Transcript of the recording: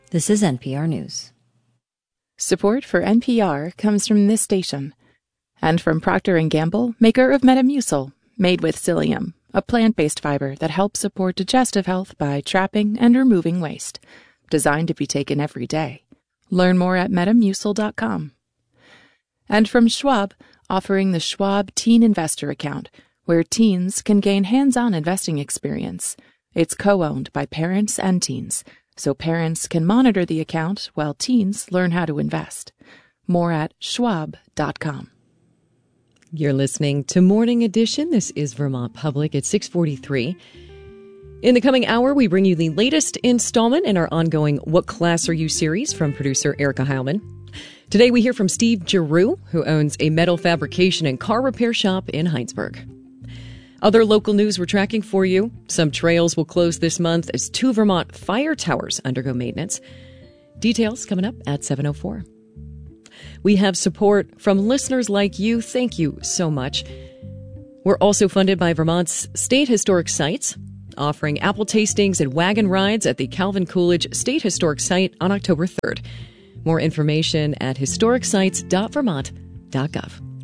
This is NPR News. Support for NPR comes from this station and from Procter & Gamble, maker of Metamucil, made with psyllium, a plant-based fiber that helps support digestive health by trapping and removing waste. Designed to be taken every day. Learn more at metamucil.com. And from Schwab, offering the Schwab Teen Investor Account, where teens can gain hands-on investing experience. It's co-owned by parents and teens, so parents can monitor the account while teens learn how to invest. More at schwab.com. You're listening to Morning Edition. This is Vermont Public at 6:43. In the coming hour, we bring you the latest installment in our ongoing What Class Are You series from producer Erica Heilman. Today we hear from Steve Giroux, who owns a metal fabrication and car repair shop in Heinsberg. Other local news we're tracking for you. Some trails will close this month as 2 Vermont fire towers undergo maintenance. Details coming up at 7:04. We have support from listeners like you. Thank you so much. We're also funded by Vermont's state historic sites, offering apple tastings and wagon rides at the Calvin Coolidge State Historic Site on October 3rd. More information at historicsites.vermont.gov.